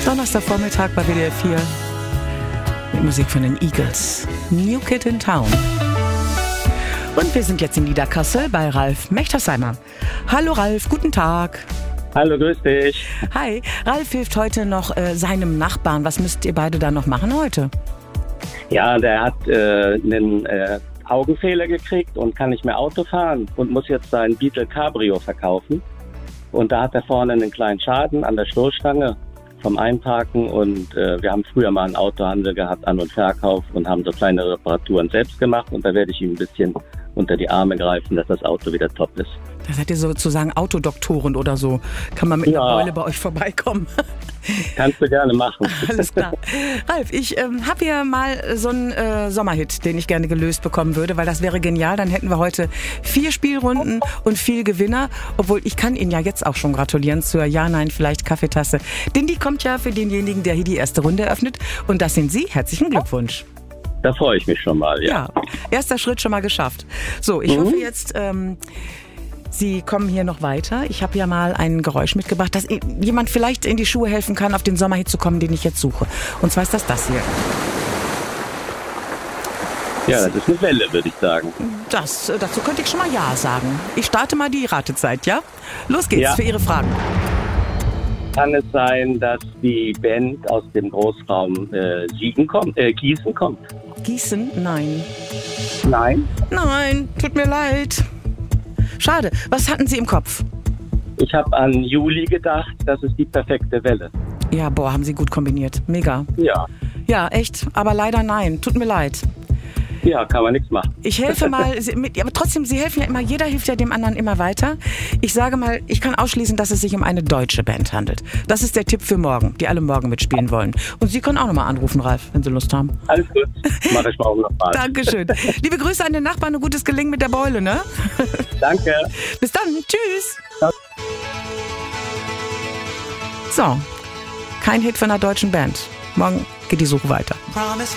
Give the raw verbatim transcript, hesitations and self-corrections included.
Donnerstagvormittag bei W D R vier mit Musik von den Eagles. New Kid in Town. Und wir sind jetzt in Niederkassel bei Ralf Mechtersheimer. Hallo Ralf, guten Tag. Hallo, grüß dich. Hi, Ralf hilft heute noch äh, seinem Nachbarn. Was müsst ihr beide da noch machen heute? Ja, der hat äh, einen äh, Augenfehler gekriegt und kann nicht mehr Auto fahren und muss jetzt sein Beetle Cabrio verkaufen. Und da hat er vorne einen kleinen Schaden an der Stoßstange vom Einparken und äh, wir haben früher mal einen Autohandel gehabt, An- und Verkauf, und haben so kleine Reparaturen selbst gemacht, und da werde ich ihm ein bisschen unter die Arme greifen, dass das Auto wieder top ist. Da seid ihr sozusagen Autodoktoren oder so. Kann man mit Ja. einer Beule bei euch vorbeikommen? Kannst du gerne machen. Alles klar. Ralf, ich ähm, habe hier mal so einen äh, Sommerhit, den ich gerne gelöst bekommen würde, weil das wäre genial. Dann hätten wir heute vier Spielrunden und viel Gewinner. Obwohl, ich kann Ihnen ja jetzt auch schon gratulieren zur Ja-Nein-Vielleicht-Kaffeetasse. Denn die kommt ja für denjenigen, der hier die erste Runde eröffnet. Und das sind Sie. Herzlichen Glückwunsch. Da freue ich mich schon mal, ja. Ja, erster Schritt schon mal geschafft. So, ich Mhm. hoffe jetzt, ähm, Sie kommen hier noch weiter. Ich habe ja mal ein Geräusch mitgebracht, dass jemand vielleicht in die Schuhe helfen kann, auf den Sommerhit zu kommen, den ich jetzt suche. Und zwar ist das das hier. Ja, das ist eine Welle, würde ich sagen. Das, äh, dazu könnte ich schon mal Ja sagen. Ich starte mal die Ratezeit, ja? Los geht's Ja. für Ihre Fragen. Kann es sein, dass die Band aus dem Großraum äh, Siegen kommt, äh, Gießen kommt? Gießen? Nein. Nein. Nein, tut mir leid. Schade. Was hatten Sie im Kopf? Ich habe an Juli gedacht, das ist die perfekte Welle. Ja, boah, haben Sie gut kombiniert. Mega. Ja, Ja, echt. Aber leider nein. Tut mir leid. ja, kann man nichts machen. Ich helfe mal, Sie- mit, aber trotzdem, Sie helfen ja immer, jeder hilft ja dem anderen immer weiter. Ich sage mal, ich kann ausschließen, dass es sich um eine deutsche Band handelt. Das ist der Tipp für morgen, die alle morgen mitspielen wollen. Und Sie können auch nochmal anrufen, Ralf, wenn Sie Lust haben. Alles gut, mache ich morgen nochmal. Dankeschön. Liebe Grüße an den Nachbarn, ein gutes Gelingen mit der Beule, ne? Danke. Bis dann, tschüss. Ja. So, kein Hit von einer deutschen Band. Morgen geht die Suche weiter. Promise